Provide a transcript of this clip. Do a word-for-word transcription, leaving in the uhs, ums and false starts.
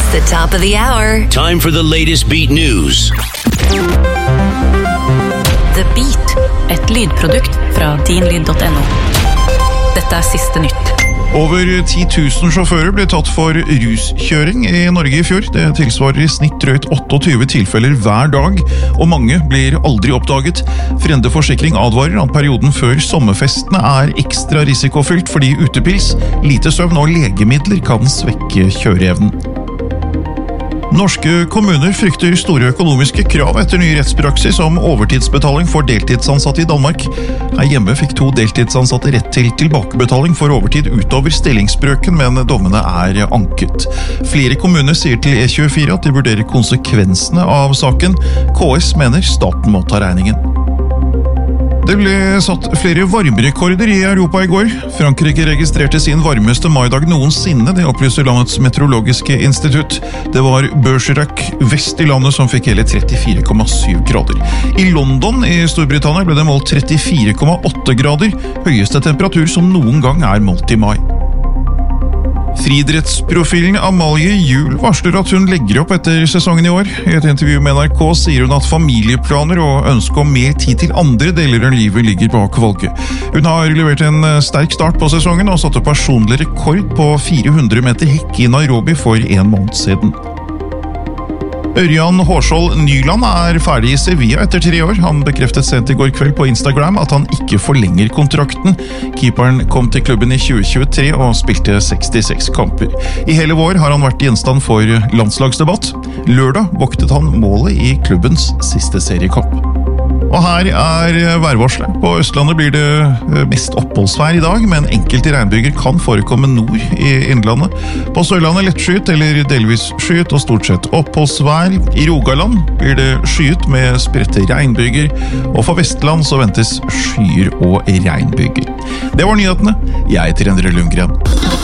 the top of the hour. Time for the latest Beat News. The Beat, et lydprodukt fra din lyd punktum no. Dette er siste nytt. Over ti tusen sjåfører ble tatt for ruskjøring i Norge i fjor. Det tilsvarer i snitt drøyt tjueåtte tilfeller hver dag, og mange blir aldri oppdaget. Frende Forsikring advarer at perioden før sommerfestene er ekstra risikofylt fordi utepils, lite søvn og legemidler kan svekke kjøreevnen. Norske kommuner frykter store økonomiske krav etter ny rettspraksis om overtidsbetaling for deltidsansatte i Danmark. Her hjemme fikk to deltidsansatte rett til tilbakebetaling for overtid utover stillingsbrøken, men dommene er anket. Flere kommuner sier til E tjuefire at de vurderer konsekvensene av saken. K S mener staten må ta regningen. Det ble satt flere varmerekorder i Europa i går. Frankrike registrerte sin varmeste maidag noensinne, det opplyser landets meteorologiske institutt. Det var Bergerac vest i landet som fikk hele trettifire komma syv grader. I London i Storbritannia ble det målt trettifire komma åtte grader, høyeste temperatur som noen gang er målt i mai. Friidrettsprofilen Amalie Juel varsler at hun legger opp etter sesongen i år. I et intervju med N R K sier hun at familieplaner og ønske om mer tid til andre deler av livet ligger bak valget. Hun har levert en sterk start på sesongen og satte personlig rekord på fire hundre meter hekk i Nairobi for en måned siden. Ørjan Hårskjold Nyland er ferdig i Sevilla etter tre år. Han bekreftet sent i går kveld på Instagram at han ikke forlenger kontrakten. Keeperen kom til klubben i tjue tjuetre og spilte sekstiseks kamper. I hele vår har han vært gjenstand for landslagsdebatt. Lørdag voktet han målet i klubbens siste seriekamp. Og her er værvarselet. På Østlandet blir det mest oppholdsvær i dag, men enkelte regnbyger kan forekomme nord i innlandet. På Sørlandet lettskyet eller delvis skyet og stort sett oppholdsvær. I Rogaland blir det skyet med spredte regnbyger, og for Vestland så ventes skyer og regnbyger. Det var nyhetene. Jeg heter Endre Lundgren.